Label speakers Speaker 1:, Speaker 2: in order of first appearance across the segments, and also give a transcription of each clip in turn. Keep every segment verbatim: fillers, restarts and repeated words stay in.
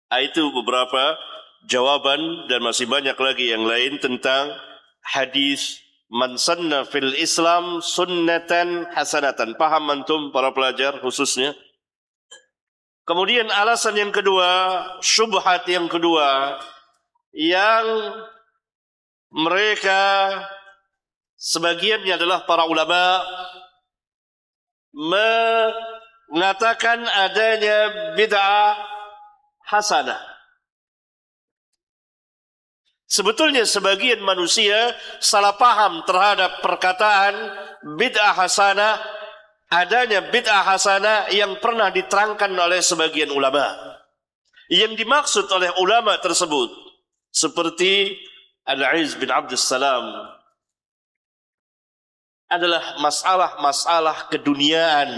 Speaker 1: Itu beberapa jawaban dan masih banyak lagi yang lain tentang hadis man sanna fil Islam sunnatan hasanatan. Paham antum para pelajar khususnya? Kemudian alasan yang kedua, syubhat yang kedua yang mereka sebagiannya adalah para ulama mengatakan adanya bid'ah hasanah. Sebetulnya sebagian manusia salah paham terhadap perkataan bid'ah hasanah, adanya bid'ah hasanah yang pernah diterangkan oleh sebagian ulama. Yang dimaksud oleh ulama tersebut seperti Al-Izz bin Abdus Salam adalah masalah-masalah keduniaan.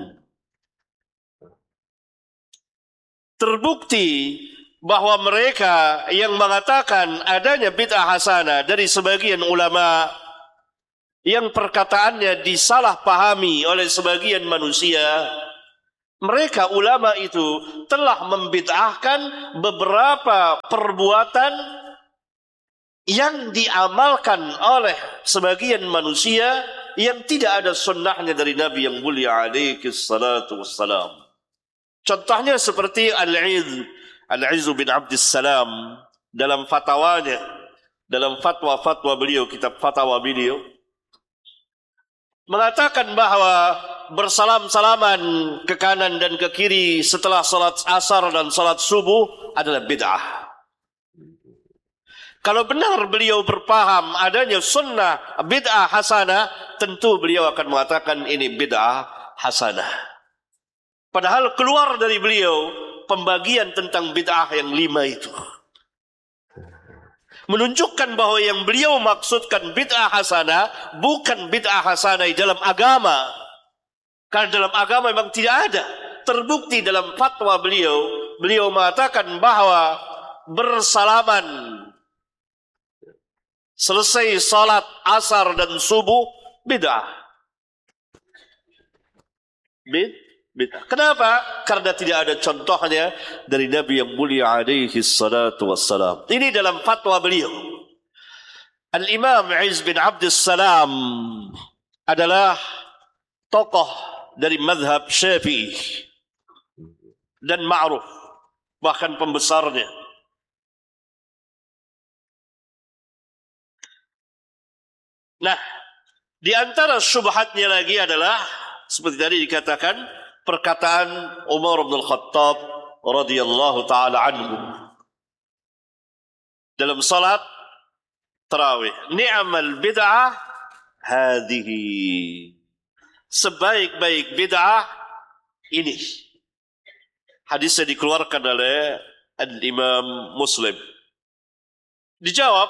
Speaker 1: Terbukti bahwa mereka yang mengatakan adanya bid'ah hasanah dari sebagian ulama yang perkataannya disalahpahami oleh sebagian manusia, mereka ulama itu telah membid'ahkan beberapa perbuatan yang diamalkan oleh sebagian manusia yang tidak ada sunnahnya dari Nabi yang mulia alaihi salatu wassalam. Contohnya seperti Al-Izz Al-Izz bin Abdus Salam dalam fatwanya, dalam fatwa-fatwa beliau, kitab fatwa beliau, mengatakan bahwa bersalam-salaman ke kanan dan ke kiri setelah salat asar dan salat subuh adalah bid'ah. Kalau benar beliau berpaham adanya sunnah bid'ah hasanah, tentu beliau akan mengatakan ini bid'ah hasanah. Padahal keluar dari beliau pembagian tentang bid'ah yang lima itu, menunjukkan bahwa yang beliau maksudkan bid'ah hasanah bukan bid'ah hasanah dalam agama, karena dalam agama memang tidak ada. Terbukti dalam fatwa beliau, beliau mengatakan bahwa bersalaman selesai salat asar dan subuh bid'ah. Bid Bid'ah. Kenapa? Karena tidak ada contohnya dari Nabi yang mulia alaihi salatu wassalam. Ini dalam fatwa beliau. Al-Imam Izz bin Abdus Salam adalah tokoh dari mazhab Syafi'i dan ma'ruf, bahkan pembesarnya. Nah, di antara syubhatnya lagi adalah seperti tadi dikatakan perkataan Umar bin Khattab radhiyallahu taala anhu dalam salat tarawih, ni'mal bid'ah hadhihi, sebaik-baik bid'ah ini. Hadisnya dikeluarkan oleh Al-Imam Muslim. Dijawab,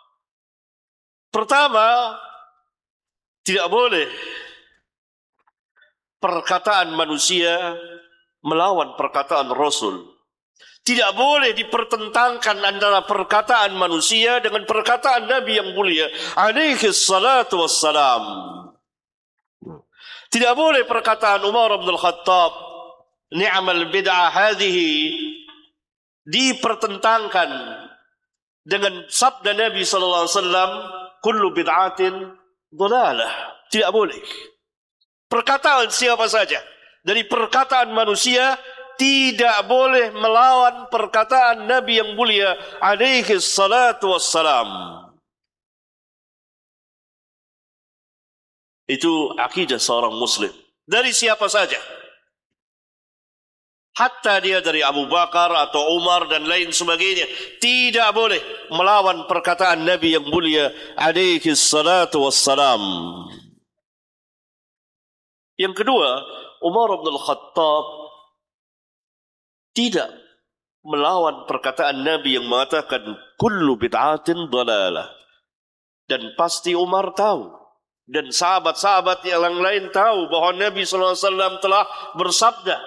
Speaker 1: pertama, tidak boleh perkataan manusia melawan perkataan Rasul. Tidak boleh dipertentangkan antara perkataan manusia dengan perkataan Nabi yang mulia alaihi salatu wassalam. Tidak boleh perkataan Umar bin Khattab, ni'mal bid'ah hadhihi, dipertentangkan dengan sabda Nabi sallallahu alaihi wasallam, kullu bid'atin dhalalah. Tidak boleh. Perkataan siapa saja dari perkataan manusia tidak boleh melawan perkataan Nabi yang mulia alaihi salatu wassalam. Itu akidah seorang muslim dari siapa saja, hatta dia dari Abu Bakar atau Umar dan lain sebagainya, tidak boleh melawan perkataan Nabi yang mulia alaihi salatu wassalam. Yang kedua, Umar bin Khattab tidak melawan perkataan Nabi yang mengatakan kullu bid'atin dhalalah. Dan pasti Umar tahu, dan sahabat-sahabat yang lain tahu bahwa Nabi sallallahu alaihi wasallam telah bersabda,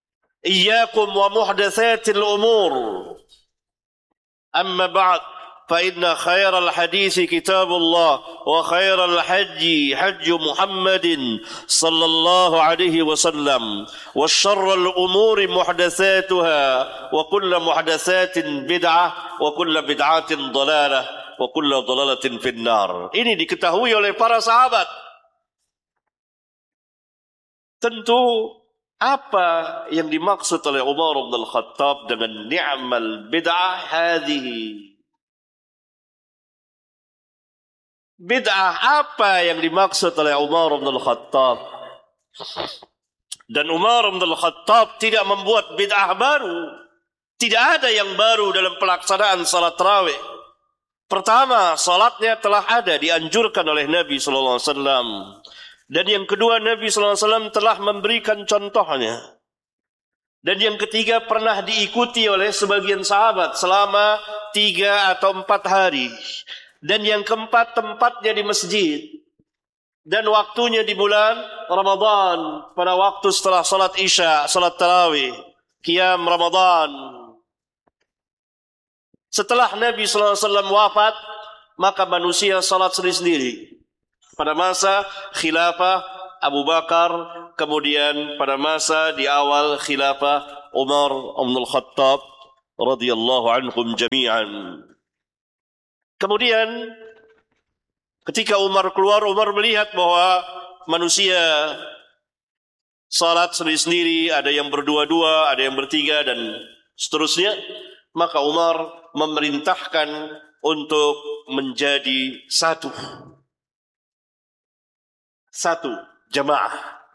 Speaker 1: iyyakum wa muhdatsatil umur, amma ba'd فإن خير الحديث كتاب الله وخير الحج حج محمد صلى الله عليه وسلم وشر الأمور محدثاتها وكل محدثات بدعة وكل بدعة ضلالة وكل ضلالة في النار. Ini diketahui oleh para sahabat. Tentu apa yang dimaksud oleh Umar bin Al-Khattab dengan ni'mal bid'ah hadhihi? Bid'ah apa yang dimaksud oleh Umar bin Al-Khattab? Dan Umar bin Al-Khattab tidak membuat bid'ah baru. Tidak ada yang baru dalam pelaksanaan salat tarawih. Pertama, salatnya telah ada, dianjurkan oleh Nabi sallallahu alaihi wasallam. Dan yang kedua, Nabi sallallahu alaihi wasallam telah memberikan contohnya. Dan yang ketiga, pernah diikuti oleh sebagian sahabat selama tiga atau empat hari. Dan yang keempat, tempatnya di masjid. Dan waktunya di bulan Ramadan. Pada waktu setelah salat isya, salat tarawih, qiyam Ramadan. Setelah Nabi sallallahu alaihi wasallam wafat, maka manusia salat sendiri-sendiri. Pada masa khilafah Abu Bakar, kemudian pada masa di awal khilafah Umar bin Al-Khattab radhiyallahu anhum jami'an. Kemudian ketika Umar keluar, Umar melihat bahwa manusia salat sendiri-sendiri, ada yang berdua-dua, ada yang bertiga dan seterusnya. Maka Umar memerintahkan untuk menjadi satu. Satu jamaah.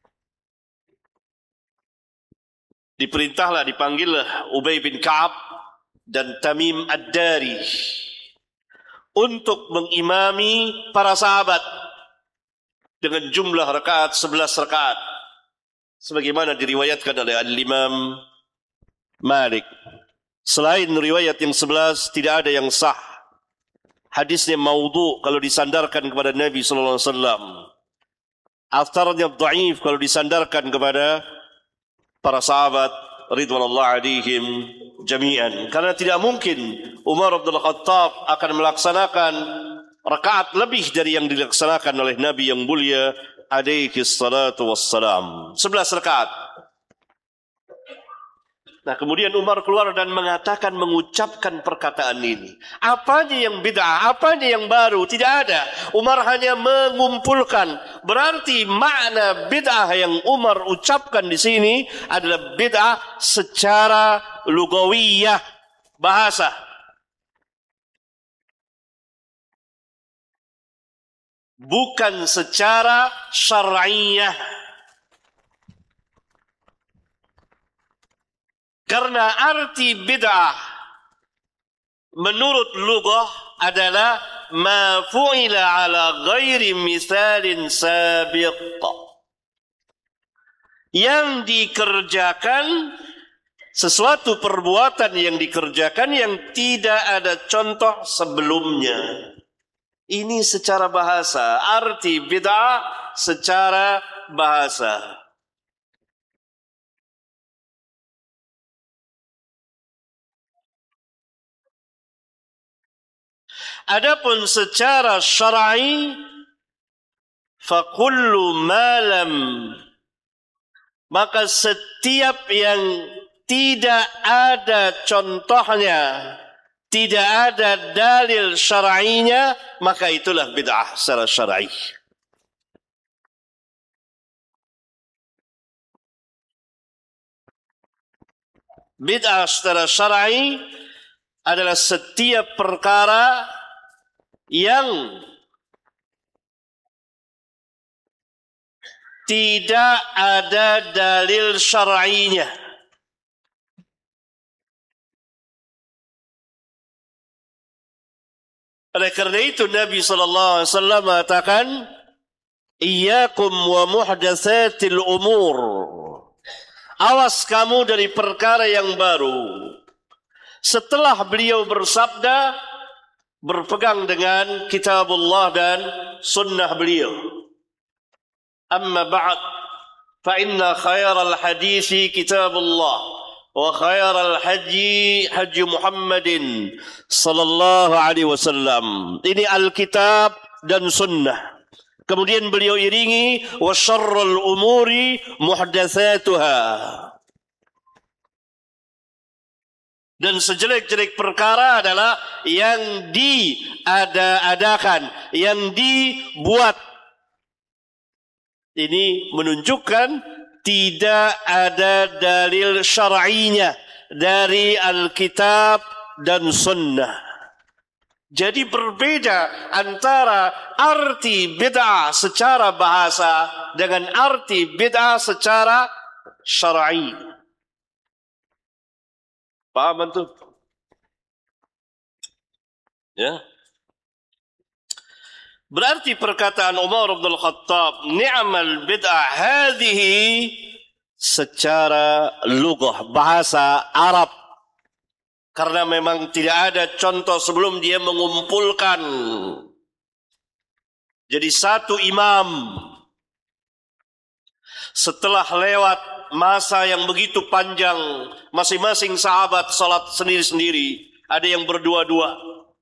Speaker 1: Diperintahlah, dipanggillah Ubay bin Ka'ab dan Tamim Ad-Dari untuk mengimami para sahabat dengan jumlah rakaat sebelas rakaat sebagaimana diriwayatkan oleh Al-Imam Malik. Selain riwayat yang sebelas, tidak ada yang sah. Hadisnya maudhu kalau disandarkan kepada Nabi sallallahu alaihi wasallam. Atharnya dhaif kalau disandarkan kepada para sahabat ridwanullah alaihim jami'an. Karena tidak mungkin Umar bin Khattab akan melaksanakan rakaat lebih dari yang dilaksanakan oleh Nabi yang mulia alaihi salatu wassalam. sebelas rakaat. Nah, kemudian Umar keluar dan mengatakan, mengucapkan perkataan ini. Apanya yang bid'ah, apanya yang baru? Tidak ada. Umar hanya mengumpulkan. Berarti makna bid'ah yang Umar ucapkan di sini adalah bid'ah secara lugawiyah, bahasa. Bukan secara syar'iyah. Karena arti bid'ah menurut lughah adalah ma fu'ila ala ghairi misalin sabiq. Yang dikerjakan, sesuatu perbuatan yang dikerjakan yang tidak ada contoh sebelumnya. Ini secara bahasa, arti bid'ah secara bahasa. Adapun secara syar'i, fa kullu ma lam, maka setiap yang tidak ada contohnya, tidak ada dalil syar'inya, maka itulah bid'ah secara syar'i. Bid'ah secara syar'i adalah setiap perkara yang tidak ada dalil syar'inya. Oleh kerana itu Nabi sallallahu alaihi wasallam mengatakan, "Iyyakum wa muhdatsatil umur." Awas kamu dari perkara yang baru. Setelah beliau bersabda, berpegang dengan kitabullah dan sunnah beliau. Amma ba'd, fa inna khairal hadithi kitabullah, وخير الحج حج محمد صلى الله عليه وسلم. Ini Alkitab dan Sunnah. Kemudian beliau iringi wa syarrul umuri muhdatsatuha. Dan sejelek-jelek perkara adalah yang diada-adakan, yang dibuat. Ini menunjukkan tidak ada dalil syar'inya dari Alkitab dan Sunnah. Jadi berbeda antara arti bid'ah secara bahasa dengan arti bid'ah secara syar'i. Paham itu? Ya. Berarti perkataan Umar bin Khattab, ni'mal bid'ah hadhihi, secara lughah bahasa Arab. Karena memang tidak ada contoh sebelum dia mengumpulkan. Jadi satu imam setelah lewat masa yang begitu panjang, masing-masing sahabat salat sendiri-sendiri, ada yang berdua-dua.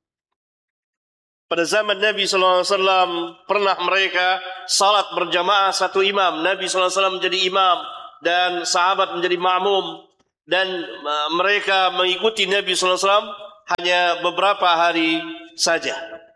Speaker 1: Pada zaman Nabi sallallahu alaihi wasallam pernah mereka salat berjamaah satu imam. Nabi sallallahu alaihi wasallam menjadi imam dan sahabat menjadi makmum, dan mereka mengikuti Nabi sallallahu alaihi wasallam hanya beberapa hari saja.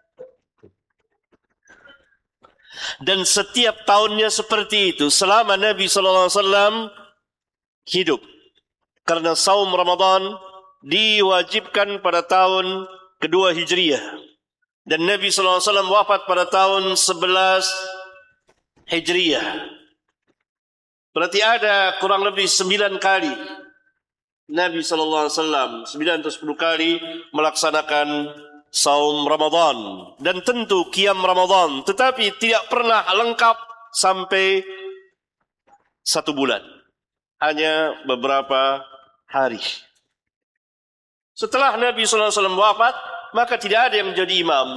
Speaker 1: Dan setiap tahunnya seperti itu selama Nabi sallallahu alaihi wasallam hidup. Karena saum Ramadan diwajibkan pada tahun kedua Hijriyah. Dan Nabi sallallahu alaihi wasallam wafat pada tahun sebelas Hijriyah. Berarti ada kurang lebih sembilan kali Nabi sallallahu alaihi wasallam, sembilan atau sepuluh kali melaksanakan saum Ramadan. Dan tentu qiyam Ramadan. Tetapi tidak pernah lengkap sampai satu bulan. Hanya beberapa hari. Setelah Nabi sallallahu alaihi wasallam wafat, maka tidak ada yang menjadi imam.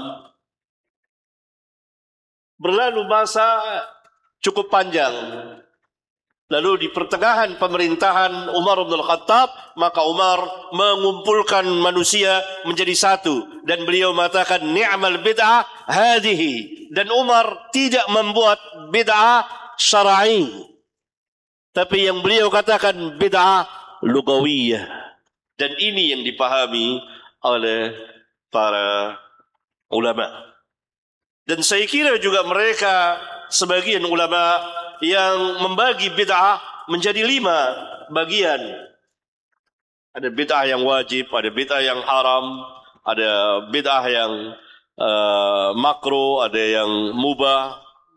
Speaker 1: Berlalu masa cukup panjang. Lalu di pertengahan pemerintahan Umar bin Khattab, maka Umar mengumpulkan manusia menjadi satu. Dan beliau mengatakan, ni'mal bid'ah hadhihi. Dan Umar tidak membuat bid'ah syar'i. Tapi yang beliau katakan bid'ah lugawiyah. Dan ini yang dipahami oleh para ulama. Dan saya kira juga mereka sebagian ulama yang membagi bid'ah menjadi lima bagian. Ada bid'ah yang wajib, ada bid'ah yang haram, ada bid'ah yang uh, makruh, ada yang mubah.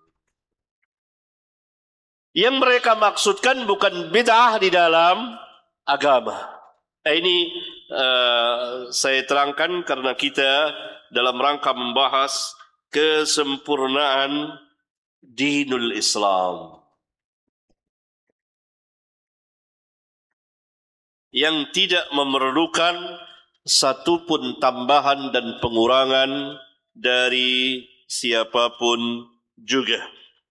Speaker 1: Yang mereka maksudkan bukan bid'ah di dalam agama. Ini uh, saya terangkan karena kita dalam rangka membahas kesempurnaan dinul Islam yang tidak memerlukan satupun tambahan dan pengurangan dari siapapun juga.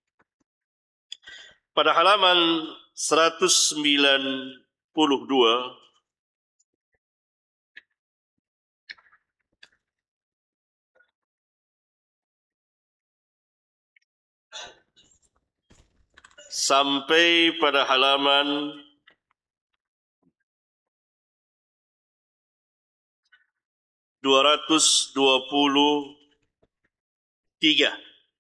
Speaker 1: Pada halaman seratus sembilan puluh dua sampai pada halaman dua ratus dua puluh tiga.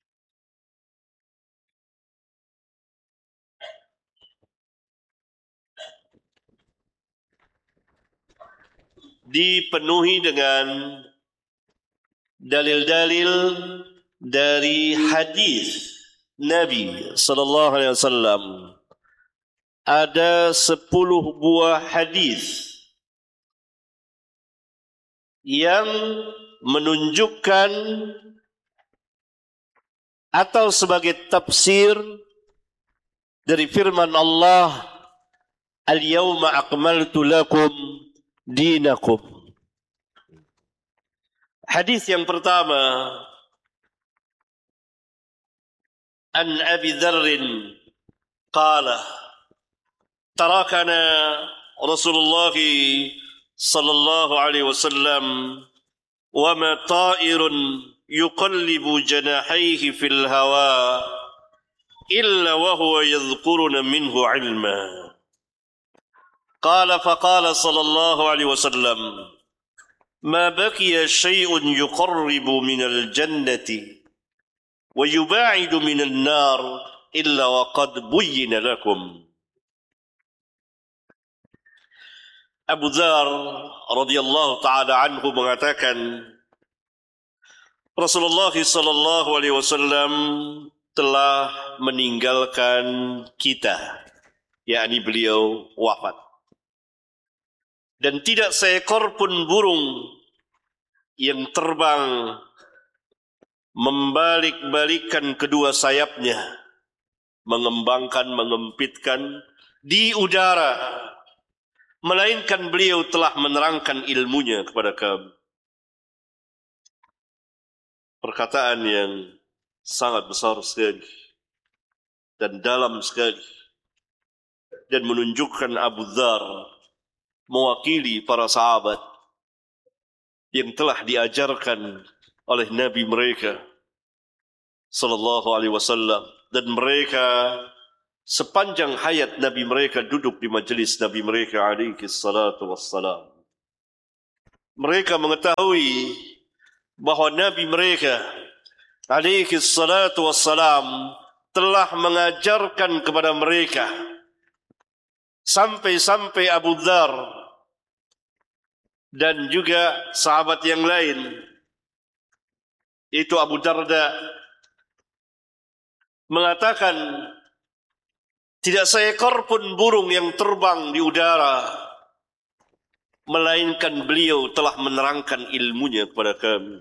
Speaker 1: Dipenuhi dengan dalil-dalil dari hadis Nabi sallallahu alaihi wasallam. Ada sepuluh buah hadis yang menunjukkan atau sebagai tafsir dari firman Allah, al-yawma akmaltu lakum dinakum. Hadis yang pertama, an Abi Dzar qala tarakana Rasulullah sallallahu alaihi wasallam, "Wa ma ta'irun yuqallibu janahaihi fil hawa illa wa huwa yadhkuruna minhu 'ilma." Qala faqala sallallahu alaihi wasallam, "Ma baqiya shay'un yuqarribu minal jannati wa yuba'idu minan nar illa wa qad buyyina lakum." Abu Dzar radhiyallahu taala anhu mengatakan, Rasulullah sallallahu alaihi wasallam telah meninggalkan kita, yakni beliau wafat. Dan tidak seekor pun burung yang terbang membalik-balikkan kedua sayapnya, mengembangkan, mengempitkan di udara, melainkan beliau telah menerangkan ilmunya kepada kami. Perkataan yang sangat besar sekali dan dalam sekali, dan menunjukkan Abu Dzar mewakili para sahabat yang telah diajarkan oleh Nabi mereka sallallahu alaihi wasallam, dan mereka sepanjang hayat Nabi mereka duduk di majlis Nabi mereka alaihi salatu wassalam. Mereka mengetahui bahawa Nabi mereka alaihi salatu wassalam telah mengajarkan kepada mereka, sampai-sampai Abu Dzar dan juga sahabat yang lain, itu Abu Darda, mengatakan tidak seekor pun burung yang terbang di udara, melainkan beliau telah menerangkan ilmunya kepada kami.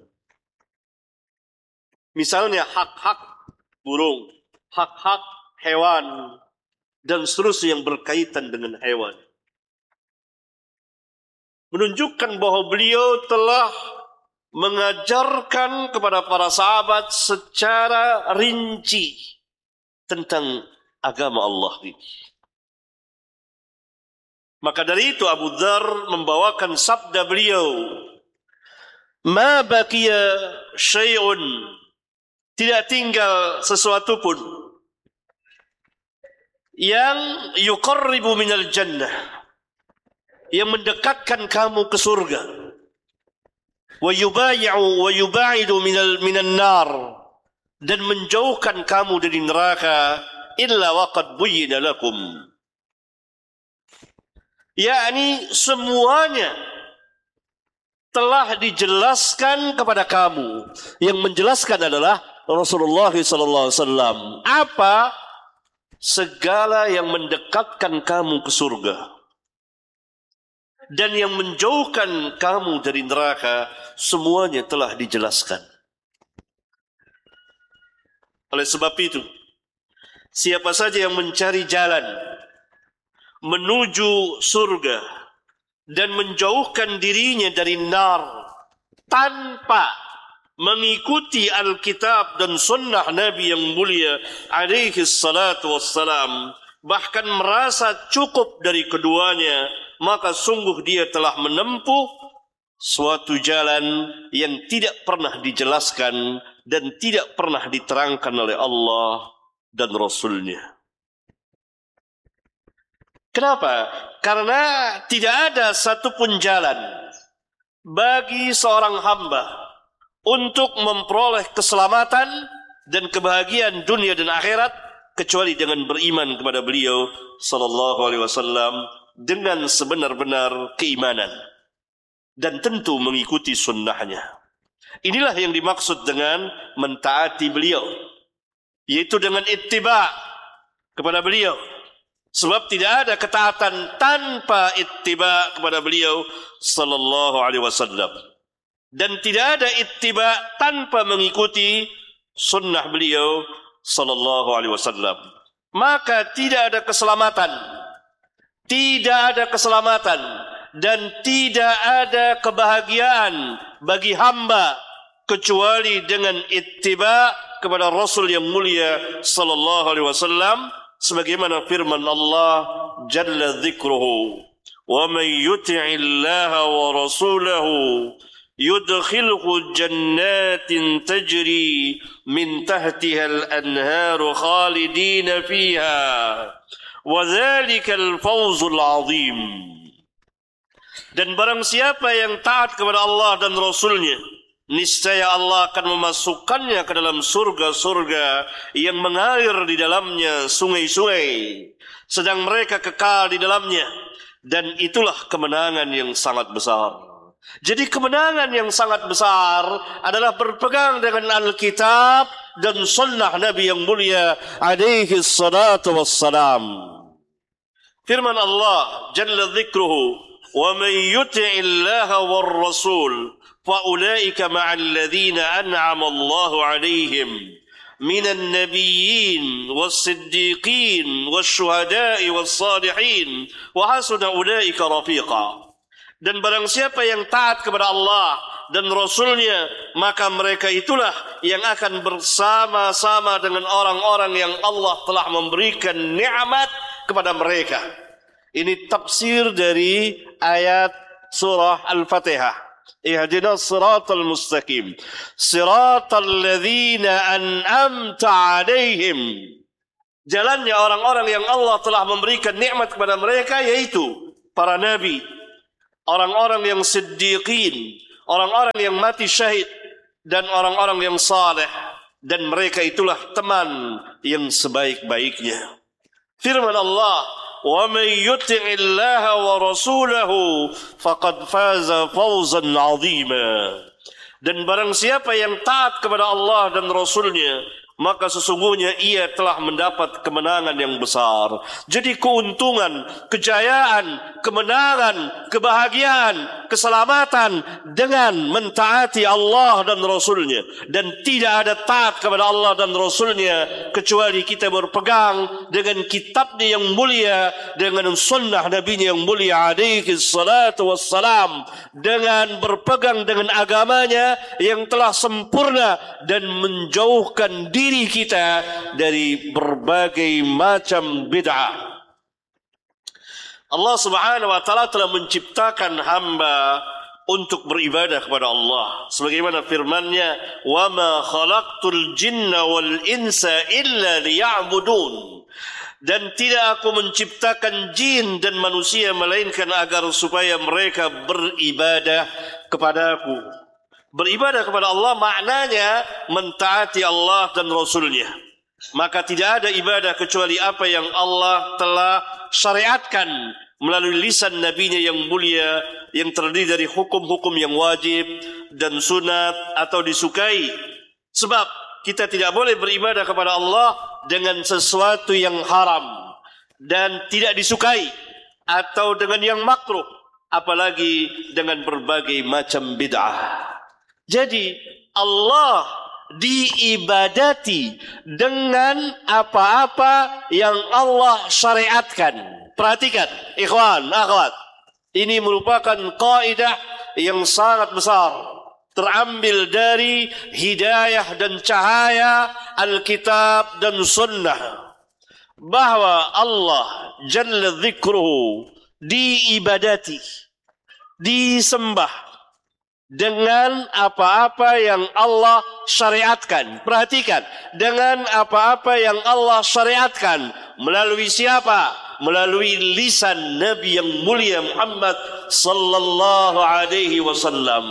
Speaker 1: Misalnya hak-hak burung, hak-hak hewan, dan seterusnya yang berkaitan dengan hewan, menunjukkan bahawa beliau telah mengajarkan kepada para sahabat secara rinci tentang agama Allah ini. Maka dari itu Abu Dzar membawakan sabda beliau, "Ma baqiya syai'un," tidak tinggal sesuatu pun yang yuqarribu minal jannah, yang mendekatkan kamu ke surga, wa yubayi'u wa yuba'idu minal minan nar, dan menjauhkan kamu dari neraka, illa waqad buyyina lakum, yakni semuanya telah dijelaskan kepada kamu. Yang menjelaskan adalah Rasulullah sallallahu alaihi wasallam. Apa? Segala yang mendekatkan kamu ke surga dan yang menjauhkan kamu dari neraka, semuanya telah dijelaskan. Oleh sebab itu, siapa saja yang mencari jalan menuju surga dan menjauhkan dirinya dari nar tanpa mengikuti Alkitab dan sunnah Nabi yang mulia alaihi salatu wassalam, bahkan merasa cukup dari keduanya, maka sungguh dia telah menempuh suatu jalan yang tidak pernah dijelaskan dan tidak pernah diterangkan oleh Allah dan Rasulnya. Kenapa? Karena tidak ada satupun jalan bagi seorang hamba untuk memperoleh keselamatan dan kebahagiaan dunia dan akhirat kecuali dengan beriman kepada beliau sallallahu alaihi wasallam dengan sebenar-benar keimanan dan tentu mengikuti sunnahnya. Inilah yang dimaksud dengan mentaati beliau, yaitu dengan ittiba kepada beliau. Sebab tidak ada ketaatan tanpa ittiba kepada beliau sallallahu alaihi wasallam, dan tidak ada ittiba tanpa mengikuti sunnah beliau sallallahu alaihi wasallam. Maka tidak ada keselamatan, tidak ada keselamatan dan tidak ada kebahagiaan bagi hamba kecuali dengan ittiba kepada Rasul yang mulia sallallahu alaihi wasallam, sebagaimana firman Allah jalla dzikruhu, ومن يطع الله ورسوله يدخله جنات تجري من تحتها الأنهار خالدين فيها وذلك الفوز العظيم. Dan barang siapa yang taat kepada Allah dan Rasulnya, niscaya Allah akan memasukkannya ke dalam surga-surga yang mengalir di dalamnya sungai-sungai, sedang mereka kekal di dalamnya. Dan itulah kemenangan yang sangat besar. Jadi kemenangan yang sangat besar adalah berpegang dengan Alkitab dan sunnah Nabi yang mulia alaihi salatu wassalam. Firman Allah Jalla Dzikruhu, وَمَنْ يُطِعِ اللَّهَ وَالرَّسُولَ فَأُولَئِكَ مَعَ الَّذِينَ أَنْعَمَ اللَّهُ عَلَيْهِمْ مِنَ النَّبِيِّينَ وَالصِّدِّيقِينَ وَالشُّهَدَاءِ وَالصَّالِحِينَ وَحَسُنَ أُولَئِكَ رَفِيقًا. Dan barang siapa yang taat kepada Allah dan Rasulnya, maka mereka itulah yang akan bersama-sama dengan orang-orang yang Allah telah memberikan nikmat kepada mereka. Ini tafsir dari ayat surah Al-Fatihah. Ihdinas siratal mustaqim. Siratal ladzina an'amta 'alaihim. Jalannya orang-orang yang Allah telah memberikan nikmat kepada mereka, yaitu para nabi, orang-orang yang siddiqin, orang-orang yang mati syahid, dan orang-orang yang saleh. Dan mereka itulah teman yang sebaik-baiknya. Firman Allah, وَمَنْ يُطِعِ اللَّهَ وَرَسُولَهُ فَقَدْ فَازَ فَوْزًا عَظِيمًا. Dan barang siapa yang taat kepada Allah dan Rasulnya, maka sesungguhnya ia telah mendapat kemenangan yang besar. Jadi keuntungan, kejayaan, kemenangan, kebahagiaan, keselamatan dengan mentaati Allah dan Rasulnya. Dan tidak ada taat kepada Allah dan Rasulnya kecuali kita berpegang dengan kitabnya yang mulia, dengan sunnah Nabi-Nya yang mulia alaihi salatu wassalam, dengan berpegang dengan agamanya yang telah sempurna dan menjauhkan diri diri kita dari berbagai macam bid'ah. Allah Subhanahu wa taala telah menciptakan hamba untuk beribadah kepada Allah. Sebagaimana firman-Nya, "Wa ma khalaqtul jinna wal insa illa liya'budun." Dan tidak aku menciptakan jin dan manusia melainkan agar supaya mereka beribadah kepadaku. Beribadah kepada Allah maknanya mentaati Allah dan Rasulnya. Maka tidak ada ibadah kecuali apa yang Allah telah syariatkan melalui lisan Nabi-Nya yang mulia, yang terdiri dari hukum-hukum yang wajib dan sunat atau disukai. Sebab kita tidak boleh beribadah kepada Allah dengan sesuatu yang haram dan tidak disukai, atau dengan yang makruh, apalagi dengan berbagai macam bid'ah. Jadi Allah diibadati dengan apa-apa yang Allah syariatkan. Perhatikan, ikhwan, akhwat. Ini merupakan kaidah yang sangat besar, terambil dari hidayah dan cahaya Alkitab dan Sunnah, bahwa Allah Jalla Dzikruhu diibadati, disembah dengan apa-apa yang Allah syariatkan. Perhatikan, dengan apa-apa yang Allah syariatkan. Melalui siapa? Melalui lisan Nabi yang mulia Muhammad sallallahu alaihi wasallam.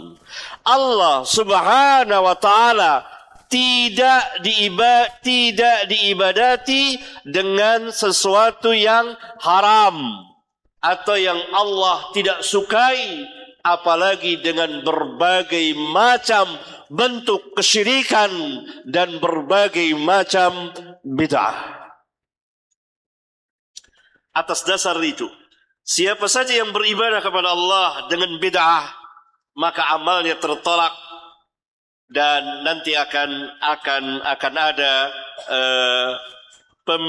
Speaker 1: Allah Subhanahu wa taala tidak diiba, tidak diibadati dengan sesuatu yang haram atau yang Allah tidak sukai, apalagi dengan berbagai macam bentuk kesyirikan dan berbagai macam bid'ah. Atas dasar itu, siapa saja yang beribadah kepada Allah dengan bid'ah, maka amalnya tertolak dan nanti akan akan akan ada uh, pem,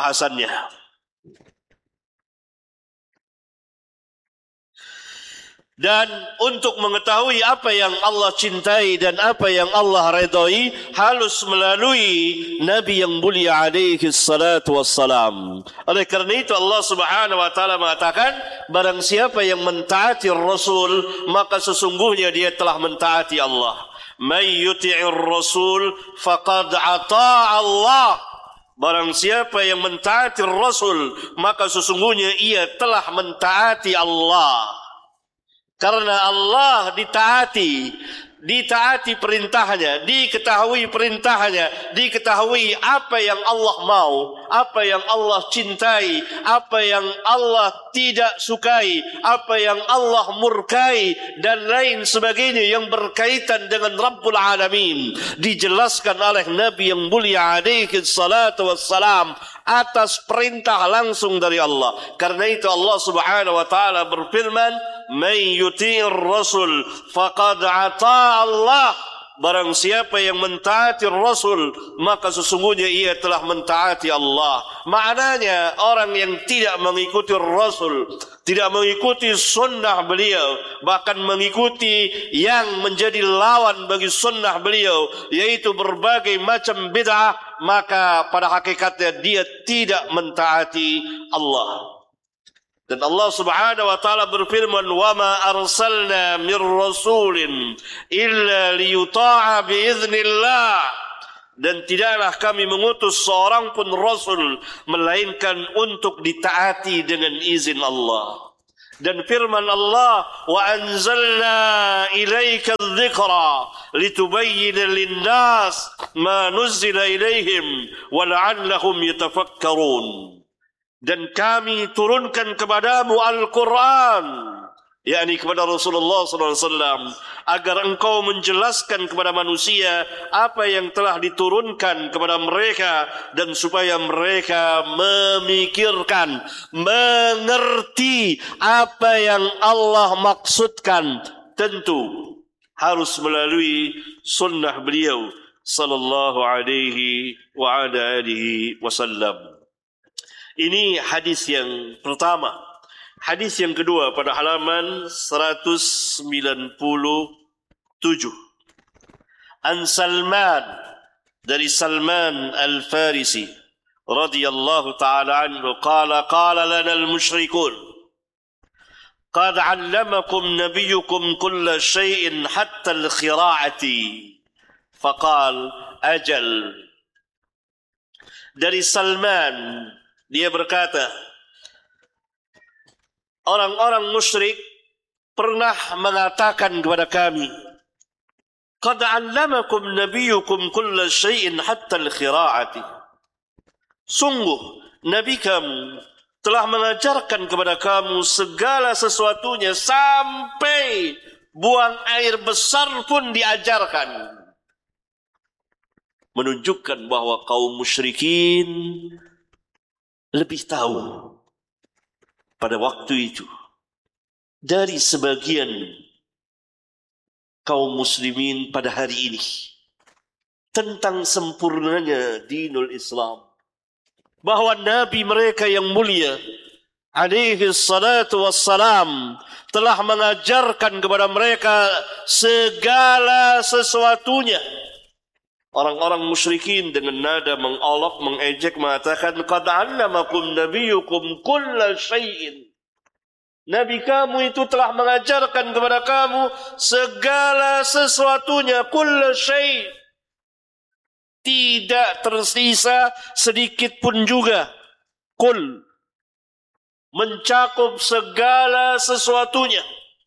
Speaker 1: pembahasannya. Dan untuk mengetahui apa yang Allah cintai dan apa yang Allah redai harus melalui Nabi yang mulia alaihi salatu wassalam. Oleh kerana itu Allah Subhanahu wa taala mengatakan, barang siapa yang mentaati Rasul maka sesungguhnya dia telah mentaati Allah. May yuti'ir Rasul faqad ata'a Allah. Barang siapa yang mentaati Rasul maka sesungguhnya ia telah mentaati Allah. Karena Allah ditaati, ditaati perintahnya, diketahui perintahnya, diketahui apa yang Allah mau, apa yang Allah cintai, apa yang Allah tidak sukai, apa yang Allah murkai, dan lain sebagainya yang berkaitan dengan Rabbul Alamin. Dijelaskan oleh Nabi yang mulia alaihi salatu wassalam atas perintah langsung dari Allah. Karena itu Allah Subhanahu wa taala berfirman, "Man yuti'ir rasul faqad ata'a Allah." Barang siapa yang mentaati Rasul maka sesungguhnya ia telah mentaati Allah. Maknanya orang yang tidak mengikuti Rasul, tidak mengikuti sunnah beliau, bahkan mengikuti yang menjadi lawan bagi sunnah beliau, yaitu berbagai macam bid'ah, maka pada hakikatnya dia tidak mentaati Allah. Dan Allah Subhanahu wa taala berfirman, "Wa ma arsalna mir rasulin illa liyuta'a bi idznillah." Dan tidaklah kami mengutus seorang pun rasul melainkan untuk ditaati dengan izin Allah. Dan firman Allah, "Wa anzalna ilaika adh-dhikra litubayyana lin-nas ma nuzila ilaihim wa la'allahum yatafakkarun." Dan kami turunkan kepadamu Al-Quran, yakni kepada Rasulullah sallallahu alaihi wasallam, agar engkau menjelaskan kepada manusia apa yang telah diturunkan kepada mereka, dan supaya mereka memikirkan, mengerti apa yang Allah maksudkan. Tentu harus melalui sunnah beliau sallallahu alaihi wa ala alihi wasallam. Ini hadis yang pertama. Hadis yang kedua pada halaman seratus sembilan puluh tujuh. An Salman, dari Salman Al-Farisi radhiyallahu ta'ala anhu, qala qala lana al-musyrikun qad 'allamakum nabiyyukum kulla shay'in hatta al-khira'ati. Faqal ajal. Dari Salman, dia berkata, orang-orang musyrik pernah mengatakan kepada kami, "Qad 'allamakum nabiyyukum kulla shay'in hatta al-khira'ati." Sungguh nabi kamu telah mengajarkan kepada kamu segala sesuatunya, sampai buang air besar pun diajarkan. Menunjukkan bahwa kaum musyrikin lebih tahu pada waktu itu dari sebagian kaum muslimin pada hari ini tentang sempurnanya dinul Islam, bahwa Nabi mereka yang mulia alaihi salatu wassalam telah mengajarkan kepada mereka segala sesuatunya. Orang-orang musyrikin dengan nada mengolok, mengejek, mengatakan, "Qad 'allamakum nabiyyukum kulla syai'in." Nabi kamu itu telah mengajarkan kepada kamu segala sesuatunya, kulla syai'. Tidak tersisa sedikit pun juga. Kul, mencakup segala sesuatunya.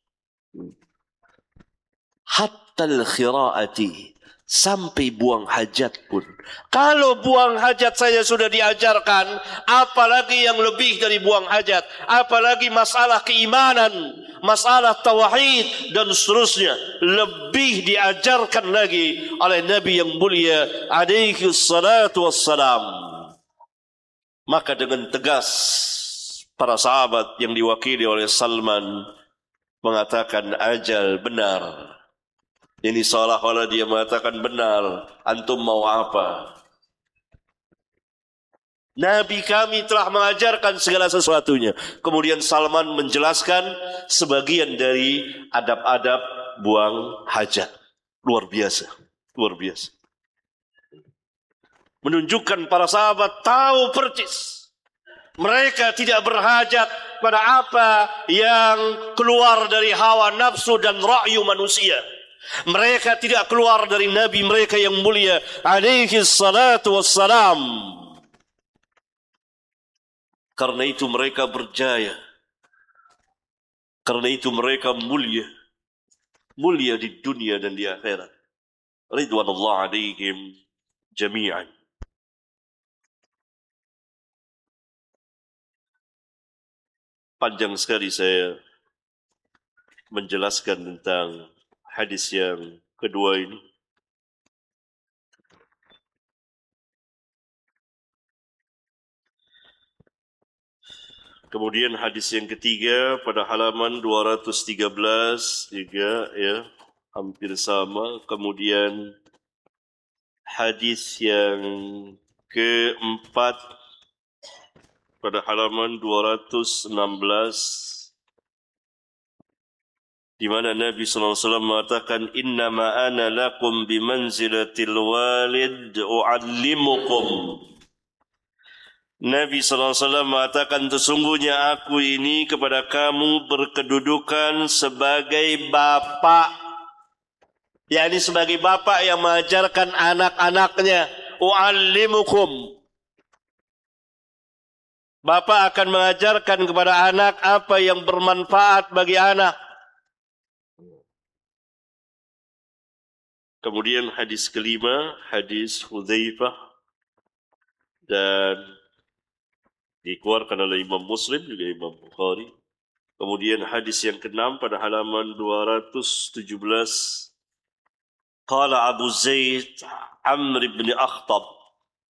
Speaker 1: Hatta al-khira'ati, sampai buang hajat pun. Kalau buang hajat saja sudah diajarkan, apalagi yang lebih dari buang hajat, apalagi masalah keimanan, masalah tauhid dan seterusnya, lebih diajarkan lagi oleh Nabi yang mulia alaihi salatu wassalam. Maka dengan tegas para sahabat yang diwakili oleh Salman mengatakan, ajal, benar. Ini seolah-olah dia mengatakan, benar, antum mau apa? Nabi kami telah mengajarkan segala sesuatunya. Kemudian Salman menjelaskan sebagian dari adab-adab buang hajat. Luar biasa, luar biasa. Menunjukkan para sahabat tahu percis. Mereka tidak berhajat pada apa yang keluar dari hawa nafsu dan ra'yu manusia. Mereka tidak keluar dari Nabi mereka yang mulia alaihi salatu wassalam. Karena itu mereka berjaya. Karena itu mereka mulia. Mulia di dunia dan di akhirat. Ridwanullah alaihim jami'an. Panjang sekali saya menjelaskan tentang hadis yang kedua ini. Kemudian hadis yang ketiga pada halaman dua ratus tiga belas juga ya, hampir sama. Kemudian hadis yang keempat pada halaman dua ratus enam belas, di mana Nabi sallallahu alaihi wasallam mengatakan, innama ana lakum bimanzilatil walid u'allimukum. Nabi sallallahu alaihi wasallam mengatakan, sesungguhnya aku ini kepada kamu berkedudukan sebagai bapa, yakni sebagai bapa yang mengajarkan anak-anaknya. U'allimukum. Bapa akan mengajarkan kepada anak apa yang bermanfaat bagi anak. Kemudian hadis kelima, hadis Hudzaifah, dan dikeluarkan oleh Imam Muslim juga Imam Bukhari. Kemudian hadis yang keenam pada halaman dua ratus tujuh belas, qala Abu Zaid Amr bin Akhtab,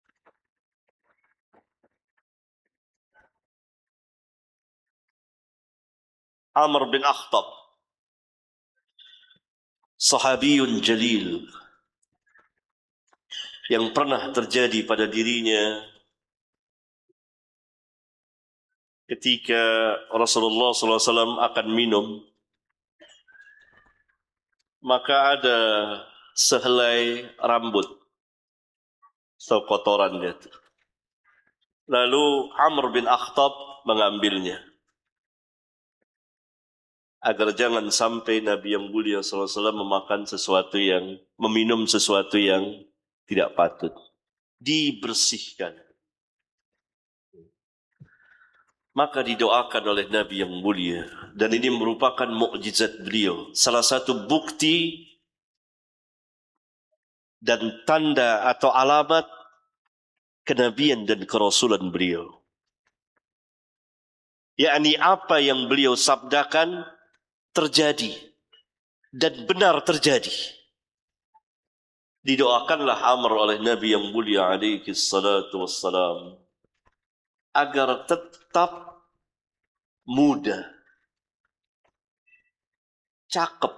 Speaker 1: Amr bin Akhtab, sahabiyun jalil, yang pernah terjadi pada dirinya ketika Rasulullah sallallahu alaihi wasallam akan minum, maka ada sehelai rambut atau kotorannya. Lalu Amr bin Akhtab mengambilnya, agar jangan sampai Nabi yang mulia sallallahu alaihi wasallam memakan sesuatu yang, meminum sesuatu yang tidak patut. Dibersihkan. Maka didoakan oleh Nabi yang mulia. Dan ini merupakan mukjizat beliau. Salah satu bukti dan tanda atau alamat kenabian dan kerasulan beliau. Yakni apa yang beliau sabdakan terjadi dan benar terjadi. Didoakanlah Amr oleh Nabi yang mulia alaihi salatu wassalam agar tetap muda, cakep,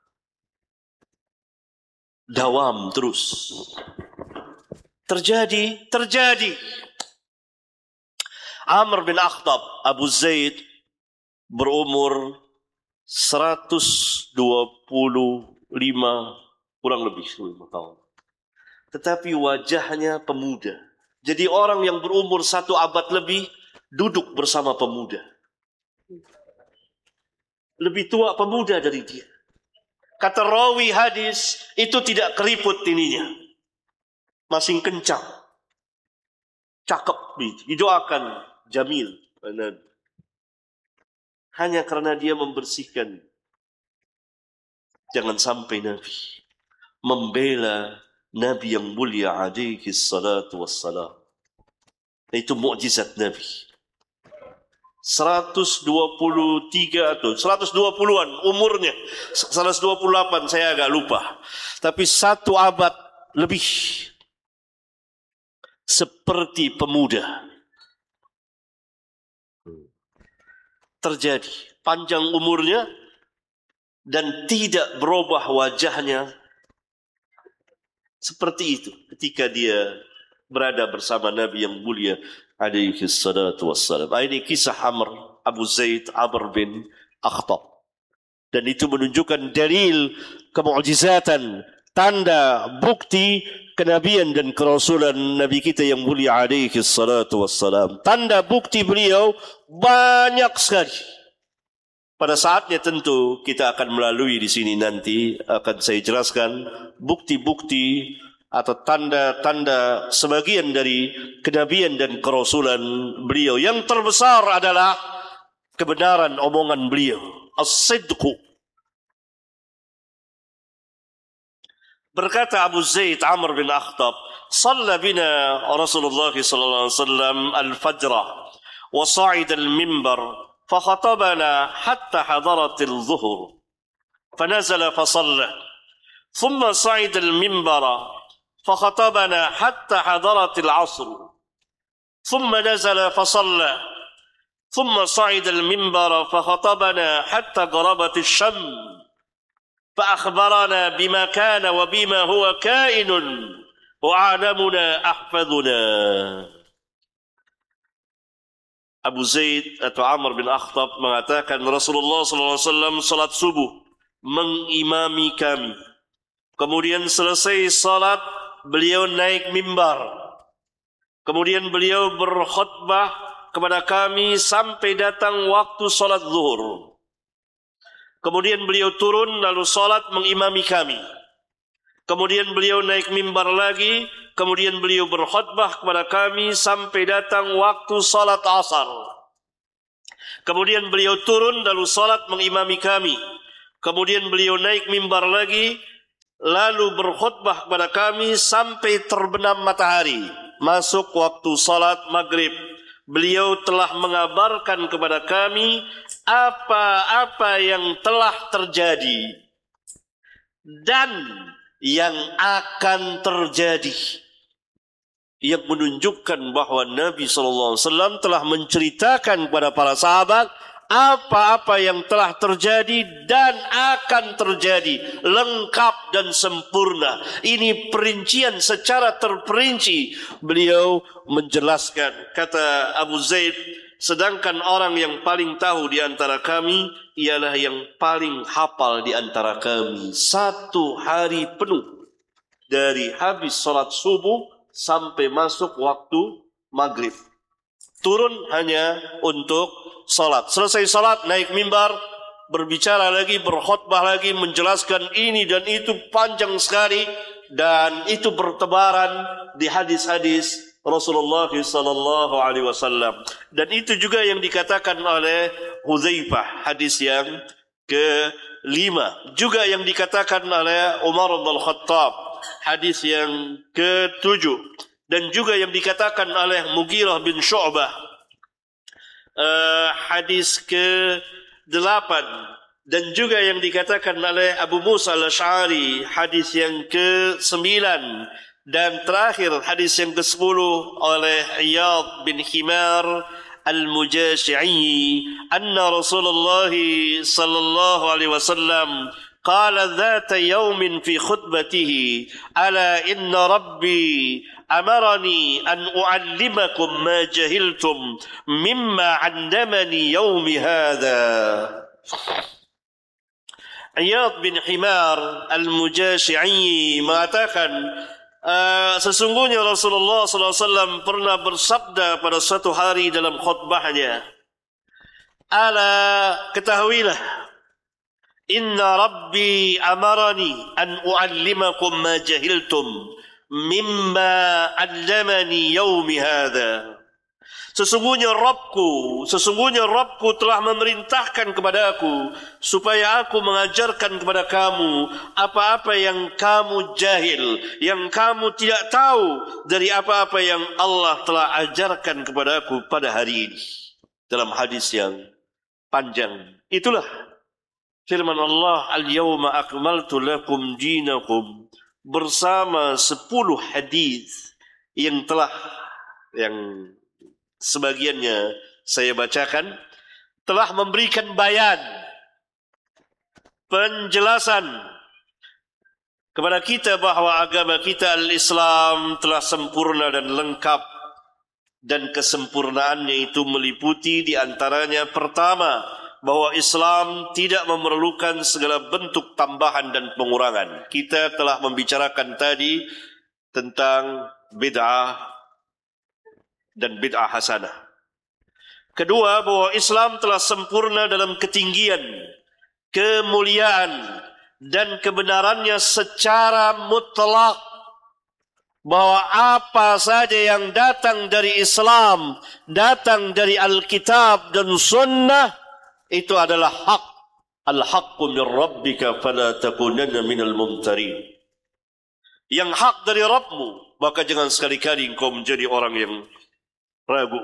Speaker 1: dawam terus. Terjadi, terjadi. Amr bin Akhtab, Abu Zaid, berumur seratus dua puluh lima, kurang lebih lima tahun. Tetapi wajahnya pemuda. Jadi orang yang berumur satu abad lebih duduk bersama pemuda. Lebih tua pemuda dari dia. Kata rawi hadis, itu tidak keriput ininya. Masih kencang. Cakep. Didoakan jamil. Hanya karena dia membersihkan. Jangan sampai Nabi membela Nabi yang mulia alaihi salatu wassalam. Itu mukjizat Nabi. seratus dua puluh tiga atau seratus dua puluhan umurnya. seratus dua puluh delapan saya agak lupa. Tapi satu abad lebih. Seperti pemuda. Terjadi. Panjang umurnya. Dan tidak berubah wajahnya. Seperti itu. Ketika dia berada bersama Nabi yang mulia alaihi salatu wassalam. Ini kisah Amr Abu Zaid Amr bin Akhtab. Dan itu menunjukkan dalil kemu'jizatan, tanda, bukti kenabian dan kerasulan Nabi kita yang mulia alaihi salatu wassalam. Tanda bukti beliau banyak sekali. Pada saatnya tentu kita akan melalui di sini nanti akan saya jelaskan bukti-bukti atau tanda-tanda sebagian dari kenabian dan kerasulan beliau. Yang terbesar adalah kebenaran omongan beliau, as-sidqu. Berkata Abu Zaid Amr bin Akhtab, "Shalla bina Rasulullah sallallahu alaihi wasallam al-fajr wa sa'ida al-minbar فخطبنا حتى حضرت الظهر فنزل فصلى ثم صعد المنبر فخطبنا حتى حضرت العصر ثم نزل فصلى ثم صعد المنبر فخطبنا حتى غربت الشمس فأخبرنا بما كان وبما هو كائن وأعلمنا أحفظنا." Abu Zaid atau Amr bin Akhtab mengatakan Rasulullah sallallahu alaihi wasallam salat subuh mengimami kami. Kemudian selesai salat beliau naik mimbar. Kemudian beliau berkhutbah kepada kami sampai datang waktu salat zuhur. Kemudian beliau turun lalu salat mengimami kami. Kemudian beliau naik mimbar lagi, kemudian beliau berkhutbah kepada kami sampai datang waktu salat asar. Kemudian beliau turun lalu salat mengimami kami. Kemudian beliau naik mimbar lagi, lalu berkhutbah kepada kami sampai terbenam matahari. Masuk waktu salat maghrib. Beliau telah mengabarkan kepada kami apa-apa yang telah terjadi dan yang akan terjadi, yang menunjukkan bahawa Nabi sallallahu alaihi wasallam telah menceritakan kepada para sahabat apa-apa yang telah terjadi dan akan terjadi, lengkap dan sempurna. Ini perincian secara terperinci beliau menjelaskan. Kata Abu Zaid, sedangkan orang yang paling tahu di antara kami ialah yang paling hafal di antara kami. Satu hari penuh dari habis salat subuh sampai masuk waktu maghrib. Turun hanya untuk salat. Selesai salat naik mimbar, berbicara lagi, berkhutbah lagi, menjelaskan ini dan itu panjang sekali, dan itu bertebaran di hadis-hadis Rasulullah sallallahu alaihi wasallam. Dan itu juga yang dikatakan oleh Hudzaifah, hadis yang kelima. Juga yang dikatakan oleh Umar bin Khattab, hadis yang ketujuh. Dan juga yang dikatakan oleh Mughirah bin Syu'bah, uh, hadis ke delapan. Dan juga yang dikatakan oleh Abu Musa al-Ash'ari, hadis yang ke sembilan. Dan terakhir hadis yang ke sepuluh oleh Iyad bin Himar al-Mujashi'i, anna Rasulullah sallallahu alaihi wasallam qala dhata yawmin fi khutbatihi, ala inna rabbi amarani an u'allimakum ma jahiltum mimma 'allamani yawmi hadha. Iyad bin Himar al-Mujashi'i mengatakan, Uh, sesungguhnya Rasulullah sallallahu alaihi wasallam pernah bersabda pada suatu hari dalam khutbahnya, ala ketahuilah, inna rabbi amarani an u'allimakum ma jahiltum mimma 'allamani yawmi hadha. Sesungguhnya Rabbku, sesungguhnya Rabbku telah memerintahkan kepada aku supaya aku mengajarkan kepada kamu apa-apa yang kamu jahil, yang kamu tidak tahu dari apa-apa yang Allah telah ajarkan kepada aku pada hari ini. Dalam hadis yang panjang. Itulah firman Allah, al-yawma akmaltu lakum dinakum, bersama sepuluh hadis yang telah yang sebagiannya saya bacakan, telah memberikan bayan, penjelasan kepada kita bahawa agama kita al-Islam telah sempurna dan lengkap, dan kesempurnaannya itu meliputi di antaranya pertama, bahwa Islam tidak memerlukan segala bentuk tambahan dan pengurangan. Kita telah membicarakan tadi tentang bid'ah dan bid'ah hasanah. Kedua, bahwa Islam telah sempurna dalam ketinggian, kemuliaan dan kebenarannya secara mutlak, bahwa apa saja yang datang dari Islam, datang dari Alkitab dan Sunnah, itu adalah hak. Al-haqqu min rabbika fala takunanna minal mumtarin. Yang hak dari Rabbmu, maka jangan sekali-kali engkau menjadi orang yang ragu.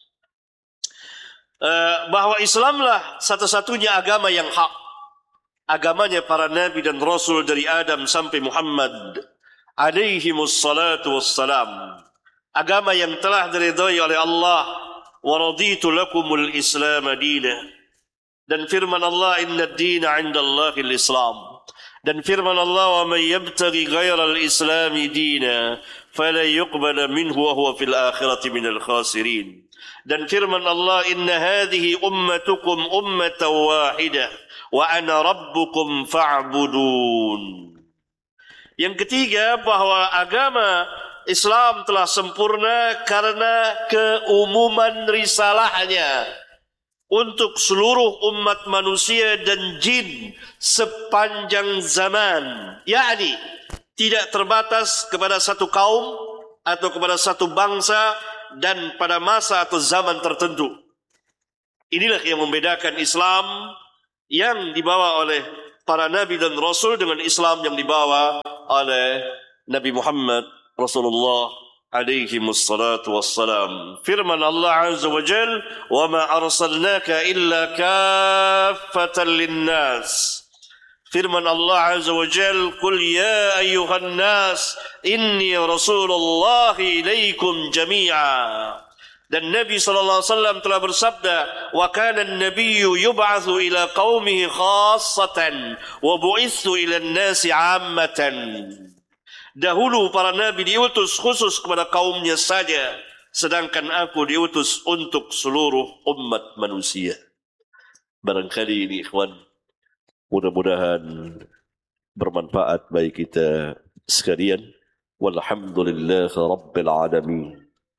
Speaker 1: Uh, bahawa Islamlah satu-satunya agama yang hak. Agamanya para nabi dan rasul dari Adam sampai Muhammad alaihimus salatu wassalam. Agama yang telah diridhai oleh Allah. Wa raditu lakumul islam dina. Dan firman Allah, inna ad-dina 'inda Allahil Islam. Dan firman Allah, wa man yabtaghi ghayra al-islam dina fala yuqbala minhu wa huwa fil akhirati minal khasirin. Dan firman Allah, inna hadhihi ummatukum ummatan wahidah wa ana rabbukum fa'budun. Yang ketiga, bahawa agama Islam telah sempurna karena keumuman risalahnya untuk seluruh umat manusia dan jin sepanjang zaman. Yakni tidak terbatas kepada satu kaum atau kepada satu bangsa dan pada masa atau zaman tertentu. Inilah yang membedakan Islam yang dibawa oleh para nabi dan rasul dengan Islam yang dibawa oleh Nabi Muhammad Rasulullah alaihi wassalatu wassalam. Firman Allah azza wa jal, wa ma arsalnaka illa kaffatan linnas. Firman Allah azza wa jal, qul ya ayyuhan nas inni rasulullah ilaikum jami'a. Dan Nabi sallallahu alaihi wasallam telah bersabda, wa kana an-nabiyyu yub'atsu ila qaumihi khassatan wa bu'itsu ila an-nasi 'ammatan. Dahulu para nabi diutus khusus kepada kaumnya saja, sedangkan aku diutus untuk seluruh umat manusia. Barangkali ini ikhwan, mudah-mudahan bermanfaat bagi kita sekalian. Walhamdulillahi rabbil alamin.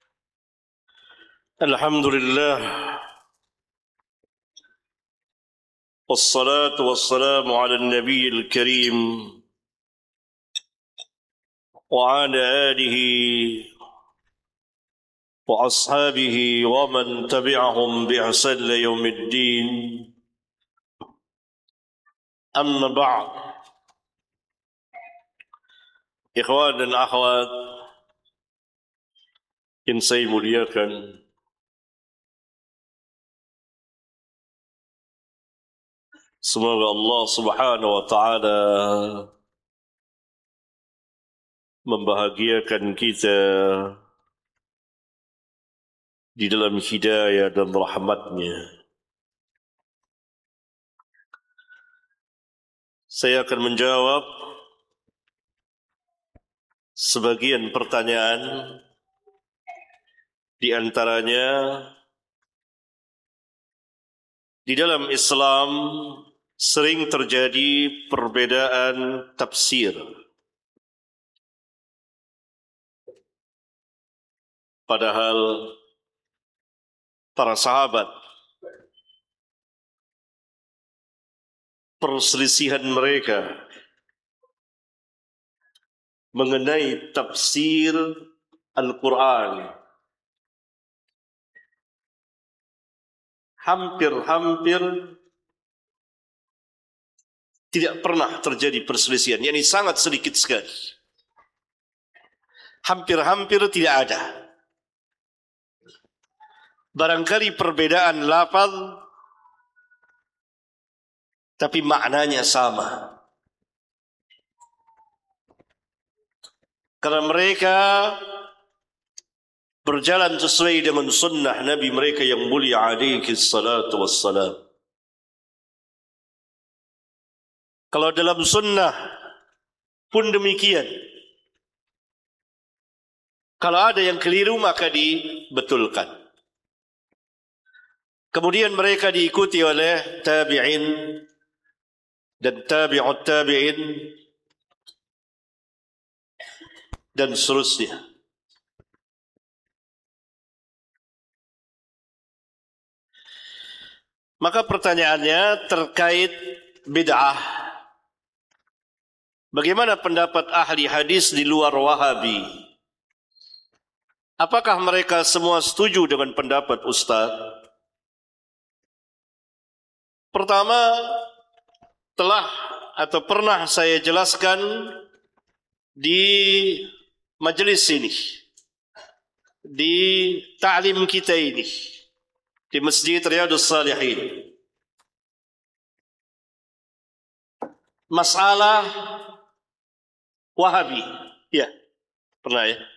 Speaker 1: Alhamdulillah. Wassalatu wassalamu ala nabiyil karim wa ala alihi wa ashabihi wa man tabi'ahum bi ihsan ila yaumiddin. Amma ba'd. Ikhwan dan akhwat yang saya muliakan, semoga Allah subhanahu wa ta'ala membahagiakan kita di dalam hidayah dan rahmatnya. Saya akan menjawab sebagian pertanyaan, di antaranya di dalam Islam sering terjadi perbedaan tafsir. Padahal para sahabat, perselisihan mereka mengenai tafsir Al-Quran hampir-hampir tidak pernah terjadi perselisihan, yakni sangat sedikit sekali. Hampir-hampir tidak ada. Barangkali perbedaan lafaz, tapi maknanya sama. Karena mereka berjalan sesuai dengan sunnah Nabi mereka yang mulia alaihi salatu wassalam. Kalau dalam sunnah pun demikian. Kalau ada yang keliru maka dibetulkan. Kemudian mereka diikuti oleh tabi'in dan tabi'ut tabi'in dan seterusnya. Maka pertanyaannya terkait bid'ah. Bagaimana pendapat ahli hadis di luar Wahabi? Apakah mereka semua setuju dengan pendapat Ustaz? Pertama, telah atau pernah saya jelaskan di majelis ini, di ta'lim kita ini, di Masjid Riyadhus Shalihin, masalah Wahabi. Ya, pernah ya.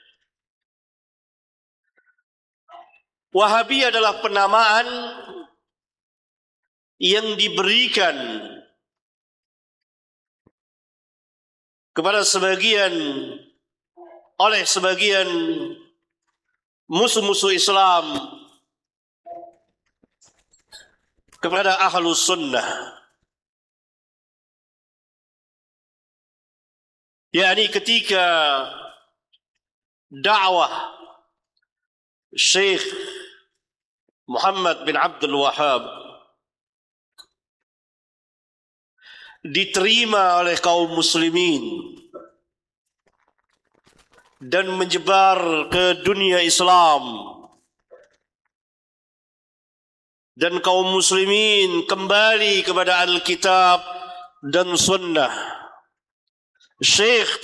Speaker 1: Wahabi adalah penamaan yang diberikan kepada sebagian oleh sebagian musuh-musuh Islam kepada Ahlus Sunnah. yakni ketika dakwah Syekh Muhammad bin Abdul Wahhab diterima oleh kaum muslimin dan menyebar ke dunia Islam, dan kaum muslimin kembali kepada Alkitab dan Sunnah. Syekh